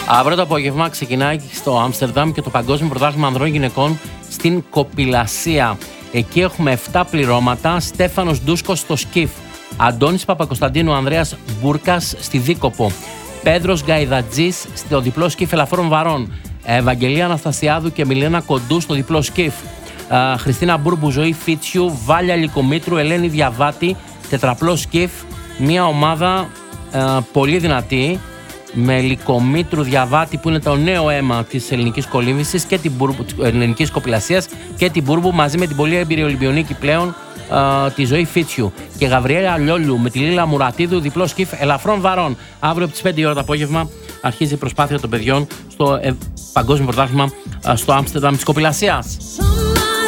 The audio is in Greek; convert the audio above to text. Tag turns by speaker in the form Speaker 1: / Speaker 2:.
Speaker 1: Αύριο το απόγευμα ξεκινάει στο Άμστερνταμ και το Παγκόσμιο Πρωτάθλημα Ανδρών Γυναικών στην κοπηλασία. Εκεί έχουμε 7 πληρώματα. Στέφανος Ντούσκος στο σκιφ, Αντώνης Παπακοσταντίνου, Ανδρέας Μπούρκας στη δίκοπο, Πέδρος Γκαϊδατζής στο διπλό σκιφ ελαφρών βαρών, Ευαγγελία Αναστασιάδου και Μιλένα Κοντού στο διπλό σκιφ, Χριστίνα Μπούρμπου, Ζωή Φίτσιου, Βάλια Λικομήτρου, Ελένη Διαβάτη, τετραπλό σκιφ. Μια ομάδα πολύ δυνατή, με Λικομήτρου, Διαβάτη που είναι το νέο αίμα της ελληνικής κολύμβησης και την ελληνικής κοπηλασίας, και την Μπούρμπου μαζί με την πολύ έμπειρη Ολυμπιονίκη πλέον τη Ζωή Φίτσιου, και Γαβριέλα Λιόλου με τη Λίλα Μουρατίδου διπλό σκιφ ελαφρών βαρών. Αύριο από τις 5 η ώρα το απόγευμα αρχίζει η προσπάθεια των παιδιών στο Παγκόσμιο Πρωτάθλημα στο Άμστερνταμ της κοπηλασίας.